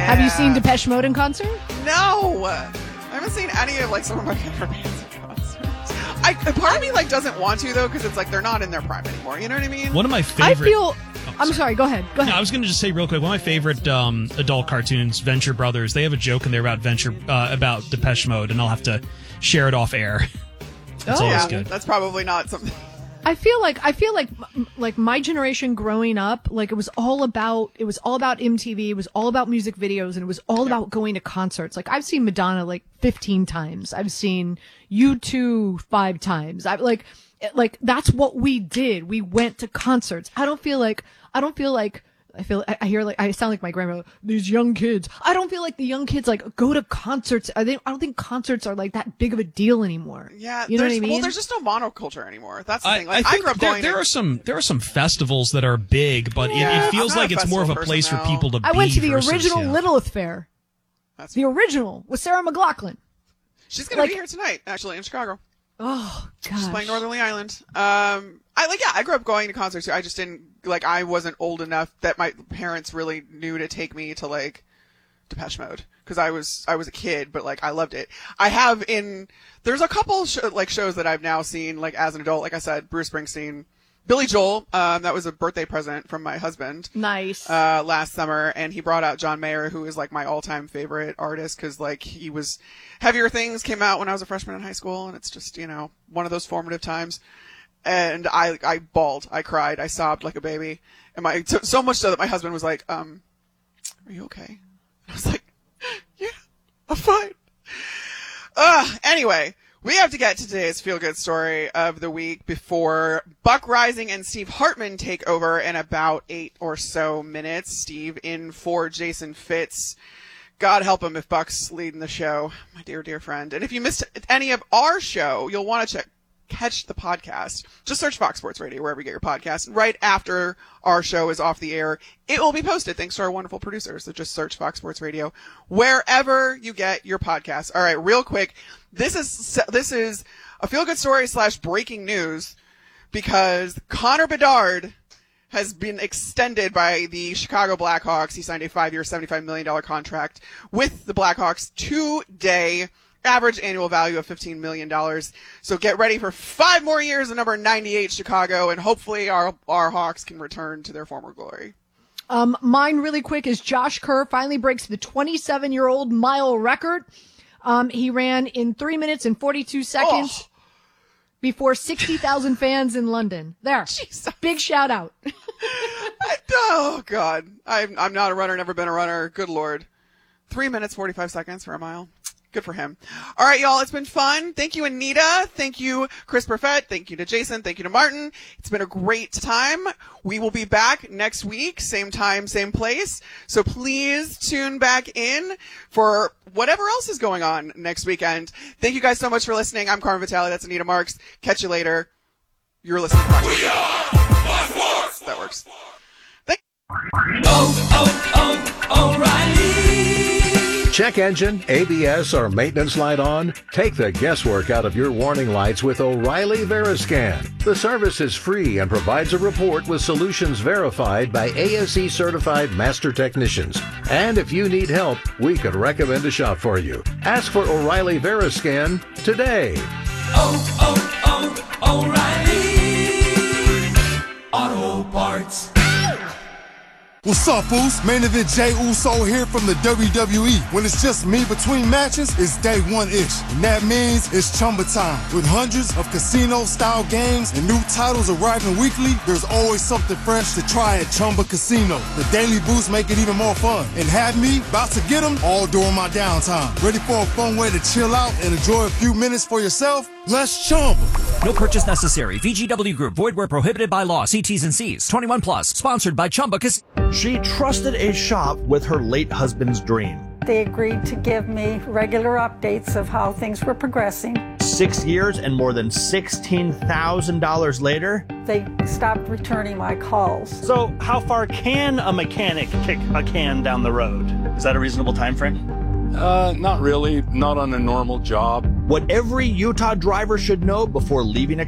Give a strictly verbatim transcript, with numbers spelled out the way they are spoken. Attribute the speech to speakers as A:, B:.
A: Have you seen Depeche Mode in concert?
B: No. I haven't seen any of like some of my favorite bands in concert. I, part of me like doesn't want to though because it's like they're not in their prime anymore. You know what I mean?
C: One of my favorite.
A: I feel. Oh, I'm sorry. Go ahead. Go ahead.
C: No, I was going to just say real quick. One of my favorite um, adult cartoons, Venture Brothers. They have a joke in there about Venture uh, about Depeche Mode, and I'll have to share it off air. It's
B: oh,
C: always
B: yeah.
C: good.
B: That's probably not something.
A: I feel like I feel like like my generation growing up, like it was all about it was all about M T V, it was all about music videos, and it was all
B: yeah.
A: about going to concerts. Like I've seen Madonna like fifteen times. I've seen U two five times. I like like that's what we did. We went to concerts. I don't feel like I don't feel like I feel I hear like I sound like my grandmother. These young kids. I don't feel like the young kids like go to concerts. I think I don't think concerts are like that big of a deal anymore.
B: Yeah,
A: you know what I mean.
B: Well, there's just no monoculture anymore. That's the
C: I,
B: thing. Like,
C: I
B: I,
C: think
B: grew up
C: there,
B: going.
C: there
B: to,
C: are some there are some festivals that are big, but
B: yeah,
C: it, it feels
B: I'm not
C: like
B: a
C: it's more of a
B: festival
C: place
B: person
C: for
B: now.
C: people to
A: I
C: be.
A: went to the
C: versus,
A: original
C: yeah.
A: Lilith Fair.
B: That's
A: the original with Sarah McLachlan.
B: She's gonna
A: like,
B: be here tonight, actually, in Chicago.
A: Oh gosh.
B: She's playing Northerly Island. Um, I like yeah. I grew up going to concerts. I just didn't like. I wasn't old enough that my parents really knew to take me to like Depeche Mode because I was I was a kid, but like I loved it. I have in there's a couple sh- like shows that I've now seen like as an adult. Like I said, Bruce Springsteen, Billy Joel. Um, that was a birthday present from my husband.
A: Nice.
B: Uh, last summer, and he brought out John Mayer, who is like my all-time favorite artist because like he was. Heavier Things came out when I was a freshman in high school, and it's just, you know, one of those formative times. And I, I bawled, I cried, I sobbed like a baby. And my, so, so much so that my husband was like, um, are you okay? I was like, yeah, I'm fine. Uh, anyway, we have to get to today's feel-good story of the week before Buck Rising and Steve Hartman take over in about eight or so minutes. Steve in for Jason Fitz. God help him if Buck's leading the show, my dear, dear friend. And if you missed any of our show, you'll want to check, catch the podcast. Just search Fox Sports Radio wherever you get your podcast. Right after our show is off the air, it will be posted thanks to our wonderful producers. So just search Fox Sports Radio wherever you get your podcast. All right, real quick. This is, this is a feel-good story slash breaking news because Connor Bedard has been extended by the Chicago Blackhawks. He signed a five-year, seventy-five million dollars contract with the Blackhawks today. Average annual value of fifteen million dollars. So get ready for five more years of number ninety-eight Chicago, and hopefully our, our Hawks can return to their former glory.
A: Um, mine really quick is Josh Kerr finally breaks the twenty-seven-year-old mile record. Um, he ran in three minutes and forty-two seconds. Oh. Before sixty thousand fans in London. There. Jesus. Big shout out.
B: Oh, God. I'm, I'm not a runner, never been a runner. Good Lord. Three minutes, forty-five seconds for a mile. Good for him. All right, y'all. It's been fun. Thank you, Anita. Thank you, Chris Perfett. Thank you to Jason. Thank you to Martin. It's been a great time. We will be back next week. Same time, same place. So please tune back in for whatever else is going on next weekend. Thank you guys so much for listening. I'm Carmen Vitale. That's Anita Marks. Catch you later. You're listening to Fox Sports. We are Fox Sports. That works. Thank-
D: oh, oh, oh, O'Reilly.
E: Check engine, A B S, or maintenance light on? Take the guesswork out of your warning lights with O'Reilly Veriscan. The service is free and provides a report with solutions verified by A S E certified master technicians. And if you need help, we could recommend a shop for you. Ask for O'Reilly Veriscan today.
D: Oh, oh, oh, O'Reilly Auto Parts.
F: What's up, fools? Main event Jey Uso here from the W W E. When it's just me between matches, it's day one-ish. And that means it's Chumba time. With hundreds of casino-style games and new titles arriving weekly, there's always something fresh to try at Chumba Casino. The daily boosts make it even more fun. And have me about to get them all during my downtime. Ready for a fun way to chill out and enjoy a few minutes for yourself? Let's Chumba.
G: No purchase necessary. V G W Group. Void where prohibited by law. See T's and C's. twenty-one plus. Sponsored by Chumba Casino.
H: She trusted a shop with her late husband's dream.
I: They agreed to give me regular updates of how things were progressing.
H: Six years and more than sixteen thousand dollars later,
I: they stopped returning my calls.
J: So how far can a mechanic kick a can down the road? Is that a reasonable time frame?
K: Uh, not really. Not on a normal job.
H: What every Utah driver should know before leaving a